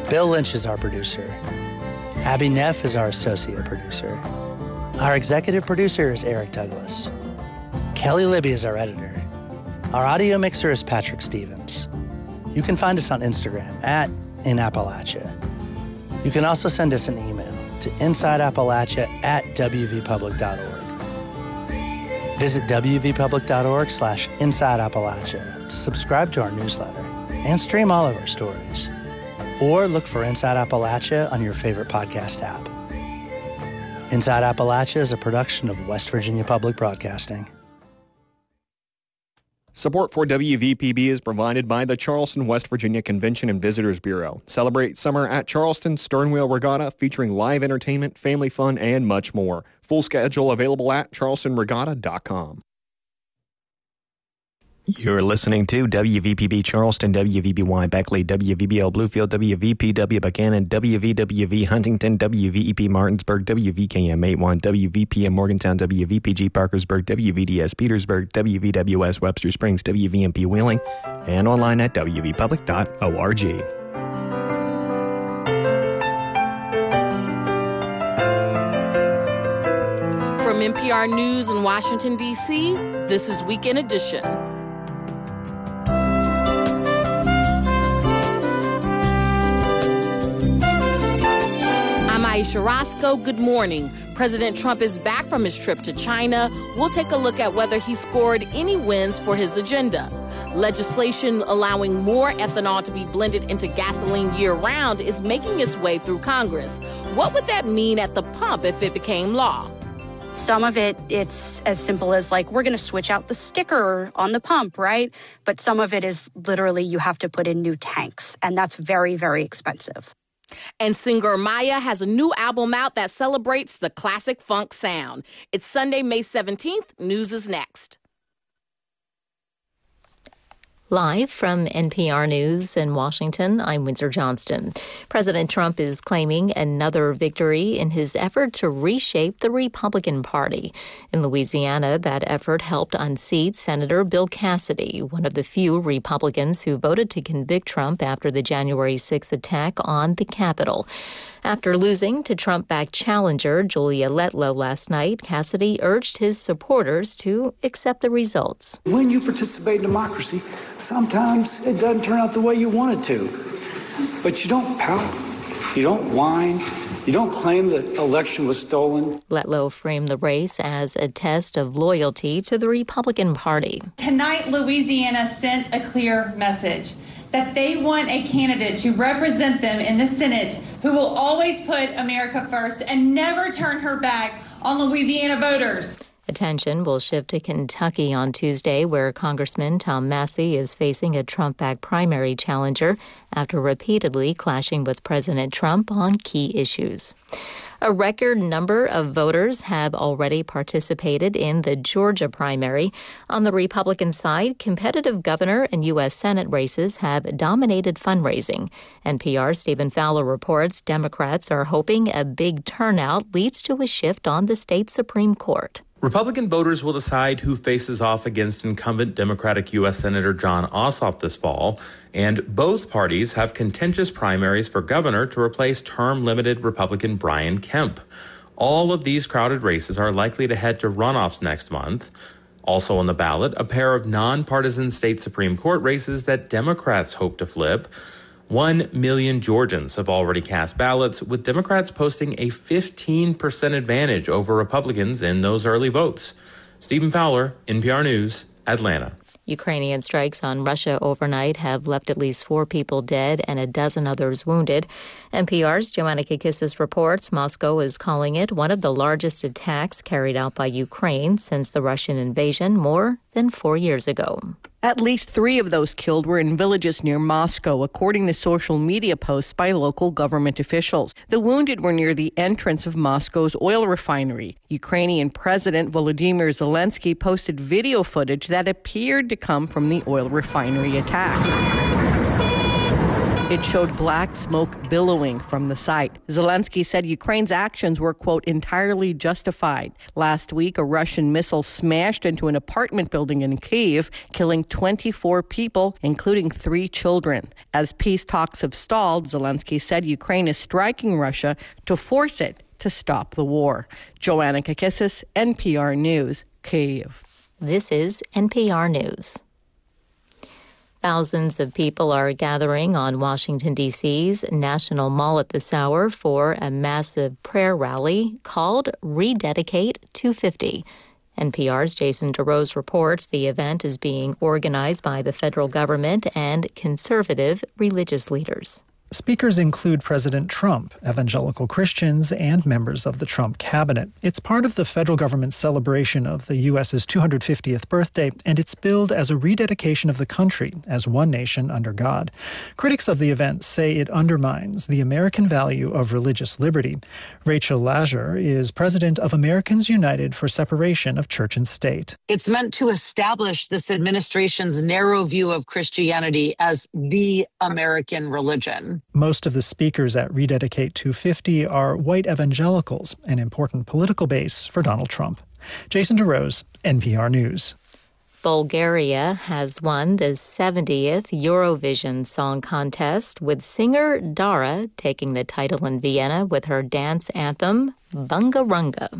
Bill Lynch is our producer. Abby Neff is our associate producer. Our executive producer is Eric Douglas. Kelly Libby is our editor. Our audio mixer is Patrick Stevens. You can find us on Instagram @In Appalachia. You can also send us an email to insideappalachia@wvpublic.org. Visit wvpublic.org/InsideAppalachia to subscribe to our newsletter and stream all of our stories. Or look for Inside Appalachia on your favorite podcast app. Inside Appalachia is a production of West Virginia Public Broadcasting. Support for WVPB is provided by the Charleston, West Virginia Convention and Visitors Bureau. Celebrate summer at Charleston Sternwheel Regatta featuring live entertainment, family fun, and much more. Full schedule available at charlestonregatta.com. You're listening to WVPB Charleston, WVBY Beckley, WVBL Bluefield, WVPW Buchanan, WVWV Huntington, WVEP Martinsburg, WVKM 81, WVPM Morgantown, WVPG Parkersburg, WVDS Petersburg, WVWS Webster Springs, WVMP Wheeling, and online at wvpublic.org. From NPR News in Washington, D.C., this is Weekend Edition. Aisha Roscoe, good morning. President Trump is back from his trip to China. We'll take a look at whether he scored any wins for his agenda. Legislation allowing more ethanol to be blended into gasoline year-round is making its way through Congress. What would that mean at the pump if it became law? Some of it's as simple as like, we're going to switch out the sticker on the pump, right? But some of it is literally you have to put in new tanks, and that's very, very expensive. And singer Maya has a new album out that celebrates the classic funk sound. It's Sunday, May 17th. News is next. Live from NPR News in Washington, I'm Windsor Johnston. President Trump is claiming another victory in his effort to reshape the Republican Party. In Louisiana, that effort helped unseat Senator Bill Cassidy, one of the few Republicans who voted to convict Trump after the January 6th attack on the Capitol. After losing to Trump-backed challenger Julia Letlow last night, Cassidy urged his supporters to accept the results. When you participate in democracy, sometimes it doesn't turn out the way you want it to. But you don't pout, you don't whine, you don't claim the election was stolen. Letlow framed the race as a test of loyalty to the Republican Party. Tonight, Louisiana sent a clear message that they want a candidate to represent them in the Senate who will always put America first and never turn her back on Louisiana voters. Attention will shift to Kentucky on Tuesday, where Congressman Tom Massey is facing a Trump-backed primary challenger after repeatedly clashing with President Trump on key issues. A record number of voters have already participated in the Georgia primary. On the Republican side, competitive governor and U.S. Senate races have dominated fundraising. NPR's Stephen Fowler reports Democrats are hoping a big turnout leads to a shift on the state Supreme Court. Republican voters will decide who faces off against incumbent Democratic U.S. Senator Jon Ossoff this fall, and both parties have contentious primaries for governor to replace term-limited Republican Brian Kemp. All of these crowded races are likely to head to runoffs next month. Also on the ballot, a pair of nonpartisan state Supreme Court races that Democrats hope to flip. 1 million Georgians have already cast ballots, with Democrats posting a 15% advantage over Republicans in those early votes. Stephen Fowler, NPR News, Atlanta. Ukrainian strikes on Russia overnight have left at least 4 people dead and a dozen others wounded. NPR's Joanna Kikissis reports Moscow is calling it one of the largest attacks carried out by Ukraine since the Russian invasion more than 4 years ago. At least 3 of those killed were in villages near Moscow, according to social media posts by local government officials. The wounded were near the entrance of Moscow's oil refinery. Ukrainian President Volodymyr Zelensky posted video footage that appeared to come from the oil refinery attack. It showed black smoke billowing from the site. Zelensky said Ukraine's actions were, quote, entirely justified. Last week, a Russian missile smashed into an apartment building in Kyiv, killing 24 people, including 3 children. As peace talks have stalled, Zelensky said Ukraine is striking Russia to force it to stop the war. Joanna Kakissis, NPR News, Kyiv. This is NPR News. Thousands of people are gathering on Washington, D.C.'s National Mall at this hour for a massive prayer rally called Rededicate 250. NPR's Jason DeRose reports the event is being organized by the federal government and conservative religious leaders. Speakers include President Trump, evangelical Christians, and members of the Trump cabinet. It's part of the federal government's celebration of the U.S.'s 250th birthday, and it's billed as a rededication of the country as one nation under God. Critics of the event say it undermines the American value of religious liberty. Rachel Lajer is president of Americans United for Separation of Church and State. It's meant to establish this administration's narrow view of Christianity as the American religion. Most of the speakers at Rededicate 250 are white evangelicals, an important political base for Donald Trump. Jason DeRose, NPR News. Bulgaria has won the 70th Eurovision Song Contest, with singer Dara taking the title in Vienna with her dance anthem, Bunga Runga.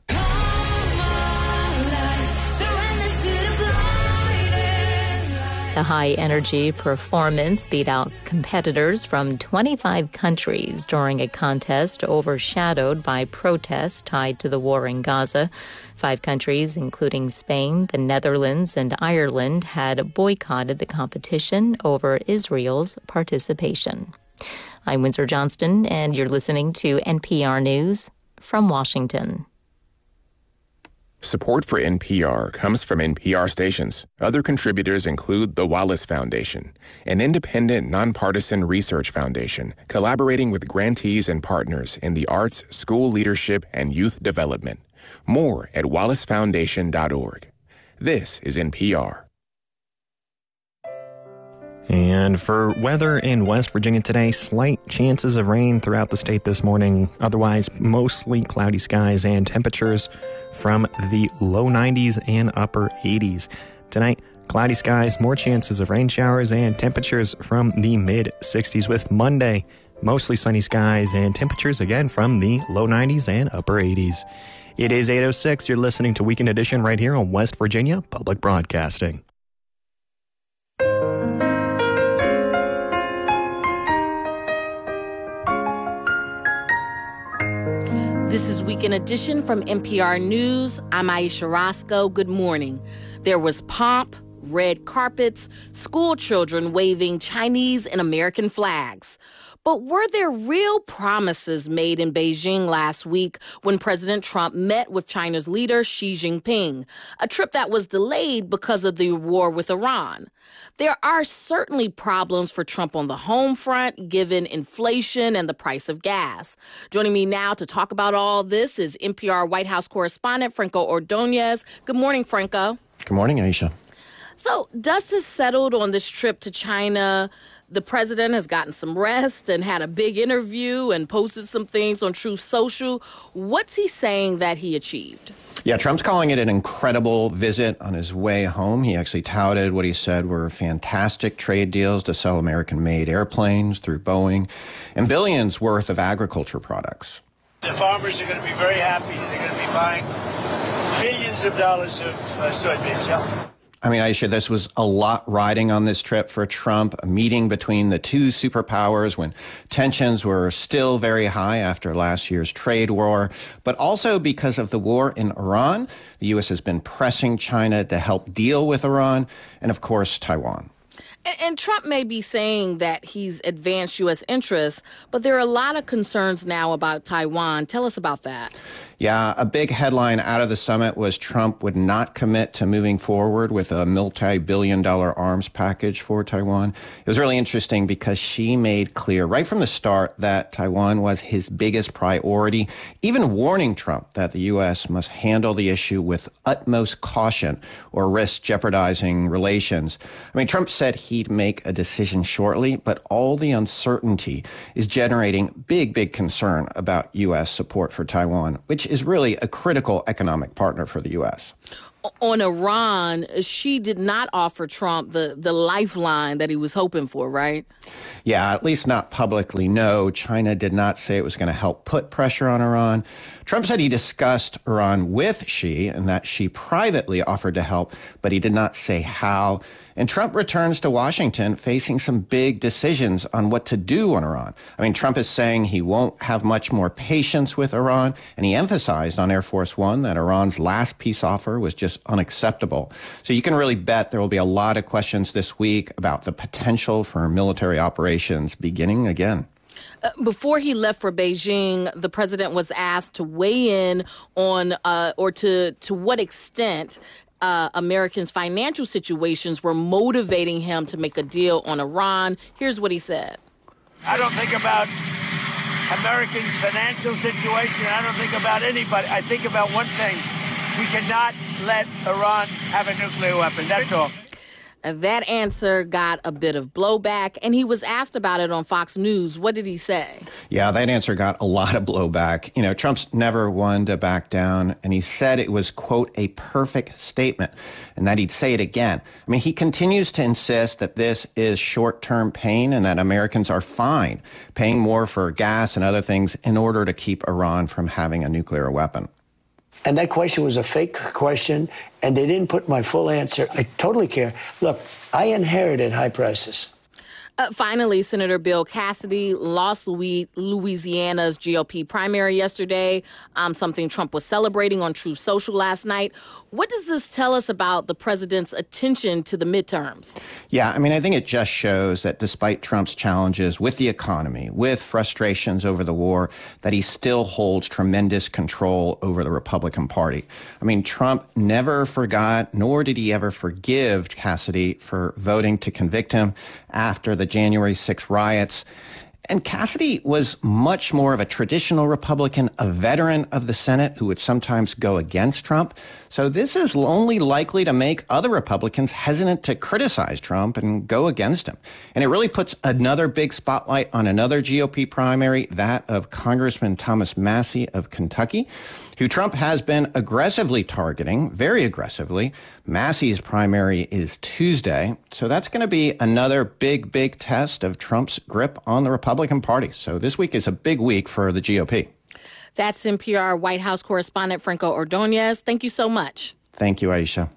The high-energy performance beat out competitors from 25 countries during a contest overshadowed by protests tied to the war in Gaza. 5 countries, including Spain, the Netherlands, and Ireland, had boycotted the competition over Israel's participation. I'm Windsor Johnston, and you're listening to NPR News from Washington. Support for NPR comes from NPR stations. Other contributors include the Wallace Foundation, an independent, nonpartisan research foundation collaborating with grantees and partners in the arts, school leadership, and youth development. More at wallacefoundation.org. This is NPR. And for weather in West Virginia today, slight chances of rain throughout the state this morning. Otherwise, mostly cloudy skies and temperatures from the low 90s and upper 80s. Tonight, cloudy skies, more chances of rain showers, and temperatures from the mid 60s, with Monday mostly sunny skies and temperatures again from the low 90s and upper 80s. It is 8:06. You're listening to Weekend Edition right here on West Virginia Public Broadcasting. This is Weekend Edition from NPR News. I'm Aisha Roscoe. Good morning. There was pomp, red carpets, school children waving Chinese and American flags. But were there real promises made in Beijing last week when President Trump met with China's leader Xi Jinping, a trip that was delayed because of the war with Iran? There are certainly problems for Trump on the home front, given inflation and the price of gas. Joining me now to talk about all this is NPR White House correspondent Franco Ordonez. Good morning, Franco. Good morning, Aisha. So, dust has settled on this trip to China. The president has gotten some rest and had a big interview and posted some things on Truth Social. What's he saying that he achieved? Yeah, Trump's calling it an incredible visit on his way home. He actually touted what he said were fantastic trade deals to sell American-made airplanes through Boeing and billions worth of agriculture products. The farmers are going to be very happy. They're going to be buying billions of dollars of soybeans. Yeah. I mean, Aisha, this was a lot riding on this trip for Trump, a meeting between the two superpowers when tensions were still very high after last year's trade war, but also because of the war in Iran. The U.S. has been pressing China to help deal with Iran and, of course, Taiwan. And Trump may be saying that he's advanced U.S. interests, but there are a lot of concerns now about Taiwan. Tell us about that. Yeah, a big headline out of the summit was Trump would not commit to moving forward with a multi-billion-dollar arms package for Taiwan. It was really interesting because Xi made clear right from the start that Taiwan was his biggest priority, even warning Trump that the U.S. must handle the issue with utmost caution or risk jeopardizing relations. I mean, Trump said he he'd make a decision shortly, but all the uncertainty is generating big concern about U.S. support for Taiwan, which is really a critical economic partner for the U.S. On Iran, she did not offer Trump the lifeline that he was hoping for, right? Yeah, at least not publicly, no. China did not say it was going to help put pressure on Iran. Trump said he discussed Iran with Xi and that Xi privately offered to help, but he did not say how. And Trump returns to Washington facing some big decisions on what to do on Iran. I mean, Trump is saying he won't have much more patience with Iran, and he emphasized on Air Force One that Iran's last peace offer was just unacceptable. So you can really bet there will be a lot of questions this week about the potential for military operations beginning again. Before he left for Beijing, the president was asked to weigh in on or to what extent Americans' financial situations were motivating him to make a deal on Iran. Here's what he said. I don't think about Americans' financial situation. I don't think about anybody. I think about one thing. We cannot let Iran have a nuclear weapon. That's all. And that answer got a bit of blowback, and he was asked about it on Fox News. What did he say? Yeah, that answer got a lot of blowback. You know, Trump's never one to back down, and he said it was, quote, a perfect statement, and that he'd say it again. I mean, he continues to insist that this is short-term pain and that Americans are fine paying more for gas and other things in order to keep Iran from having a nuclear weapon. And that question was a fake question, and they didn't put my full answer. I totally care. Look, I inherited high prices. Finally, Senator Bill Cassidy lost Louisiana's GOP primary yesterday, something Trump was celebrating on Truth Social last night. What does this tell us about the president's attention to the midterms? Yeah, I mean, I think it just shows that despite Trump's challenges with the economy, with frustrations over the war, that he still holds tremendous control over the Republican Party. I mean, Trump never forgot, nor did he ever forgive Cassidy for voting to convict him after the January 6 riots. And Cassidy was much more of a traditional Republican, a veteran of the Senate who would sometimes go against Trump. So this is only likely to make other Republicans hesitant to criticize Trump and go against him. And it really puts another big spotlight on another GOP primary, that of Congressman Thomas Massie of Kentucky, who Trump has been aggressively targeting, very aggressively. Massie's primary is Tuesday. So that's going to be another big test of Trump's grip on the Republican Party. So this week is a big week for the GOP. That's NPR White House correspondent Franco Ordonez. Thank you so much. Thank you, Aisha.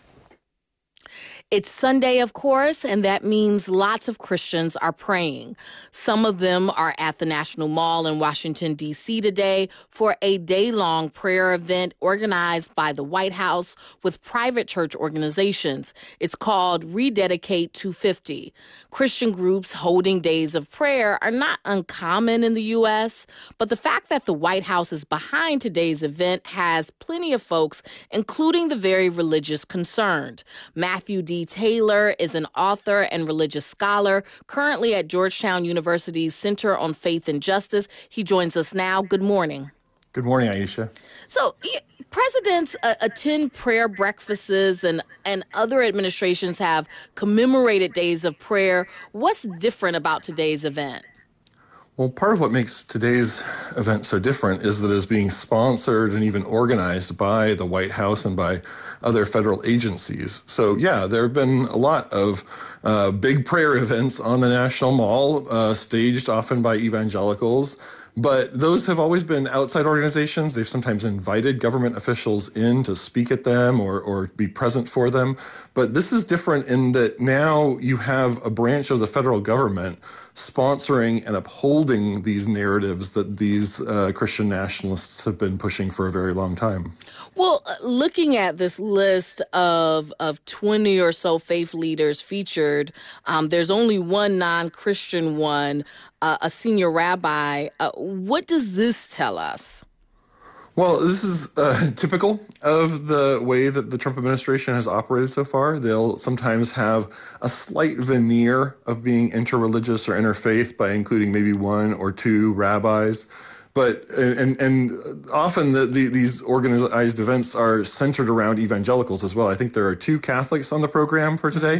It's Sunday, of course, and that means lots of Christians are praying. Some of them are at the National Mall in Washington, D.C. today for a day-long prayer event organized by the White House with private church organizations. It's called Rededicate 250. Christian groups holding days of prayer are not uncommon in the U.S., but the fact that the White House is behind today's event has plenty of folks, including the very religious, concerned. Matthew D. Taylor is an author and religious scholar currently at Georgetown University's Center on Faith and Justice. He joins us now. Good morning. Good morning, Aisha. So presidents attend prayer breakfasts and other administrations have commemorated days of prayer. What's different about today's event? Well, part of what makes today's event so different is that it's being sponsored and even organized by the White House and by other federal agencies. So, yeah, there have been a lot of big prayer events on the National Mall, staged often by evangelicals. But those have always been outside organizations. They've sometimes invited government officials in to speak at them or be present for them. But this is different in that now you have a branch of the federal government sponsoring and upholding these narratives that these Christian nationalists have been pushing for a very long time. Well, looking at this list of 20 or so faith leaders featured, there's only one non-Christian one, a senior rabbi. What does this tell us? Well, this is typical of the way that the Trump administration has operated so far. They'll sometimes have a slight veneer of being interreligious or interfaith by including maybe one or two rabbis. But and often these organized events are centered around evangelicals as well. I think there are two Catholics on the program for today.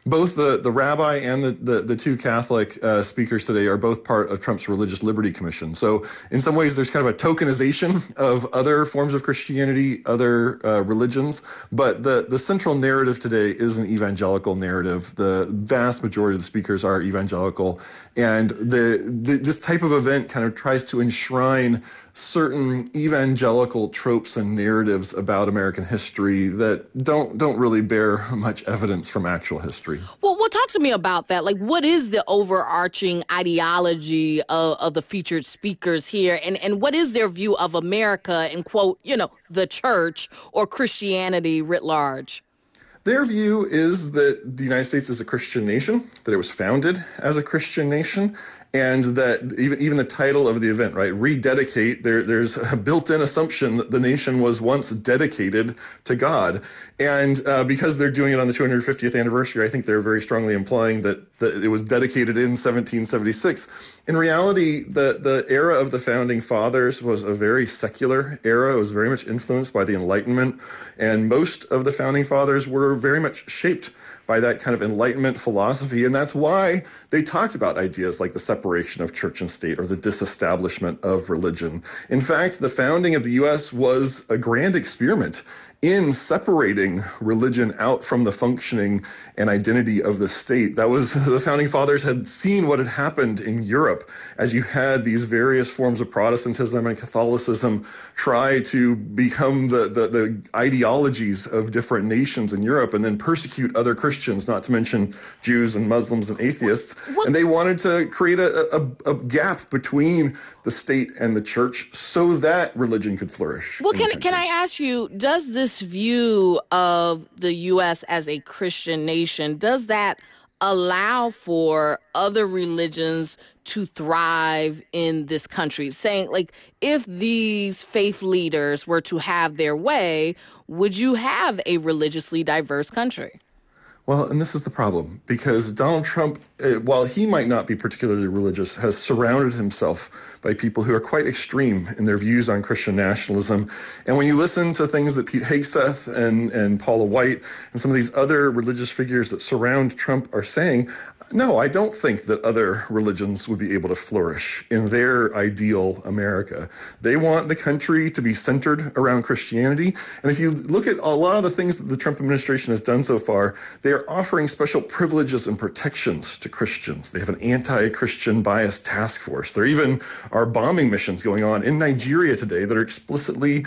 both the rabbi and the two Catholic speakers today are both part of Trump's Religious Liberty Commission. So in some ways, there's kind of a tokenization of other forms of Christianity, other religions. But the central narrative today is an evangelical narrative. The vast majority of the speakers are evangelical. And this type of event kind of tries to enshrine certain evangelical tropes and narratives about American history that don't really bear much evidence from actual history. Well, talk to me about that. Like, what is the overarching ideology of the featured speakers here? And what is their view of America and, quote, the church or Christianity writ large? Their view is that the United States is a Christian nation, that it was founded as a Christian nation, and that even the title of the event, right, rededicate, there's a built-in assumption that the nation was once dedicated to God. And because they're doing it on the 250th anniversary, I think they're very strongly implying that it was dedicated in 1776. In reality, the era of the Founding Fathers was a very secular era. It was very much influenced by the Enlightenment, and most of the Founding Fathers were very much shaped by that kind of Enlightenment philosophy. And that's why they talked about ideas like the separation of church and state or the disestablishment of religion. In fact, the founding of the U.S. was a grand experiment in separating religion out from the functioning and identity of the state. That was, the Founding Fathers had seen what had happened in Europe as you had these various forms of Protestantism and Catholicism try to become the ideologies of different nations in Europe and then persecute other Christians, not to mention Jews and Muslims and atheists. And they wanted to create a gap between the state and the church so that religion could flourish. Well, can I ask you, does this view of the U.S. as a Christian nation, does that allow for other religions to thrive in this country? Saying, like, if these faith leaders were to have their way, would you have a religiously diverse country? Well, and this is the problem, because Donald Trump, while he might not be particularly religious, has surrounded himself by people who are quite extreme in their views on Christian nationalism. And when you listen to things that Pete Hegseth and Paula White and some of these other religious figures that surround Trump are saying, no, I don't think that other religions would be able to flourish in their ideal America. They want the country to be centered around Christianity. And if you look at a lot of the things that the Trump administration has done so far, they are offering special privileges and protections to Christians. They have an anti-Christian bias task force. There even are bombing missions going on in Nigeria today that are explicitly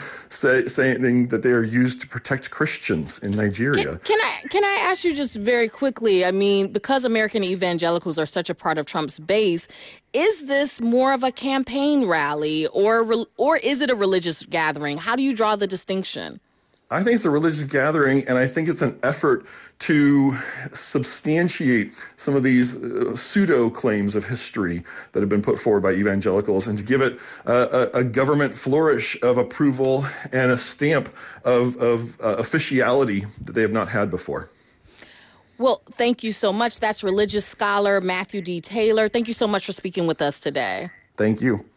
saying that they are used to protect Christians in Nigeria. Can I ask you just very quickly, I mean, because American evangelicals are such a part of Trump's base, is this more of a campaign rally or is it a religious gathering? How do you draw the distinction? I think it's a religious gathering, and I think it's an effort to substantiate some of these pseudo-claims of history that have been put forward by evangelicals and to give it a government flourish of approval and a stamp of officiality that they have not had before. Well, thank you so much. That's religious scholar Matthew D. Taylor. Thank you so much for speaking with us today. Thank you.